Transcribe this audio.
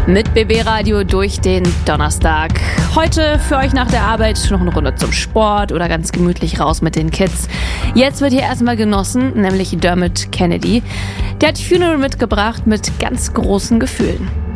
Mit BB Radio durch den Donnerstag. Heute für euch nach der Arbeit noch eine Runde zum Sport oder ganz gemütlich raus mit den Kids. Jetzt wird hier erstmal genossen, nämlich Dermot Kennedy. Der hat Funeral mitgebracht mit ganz großen Gefühlen.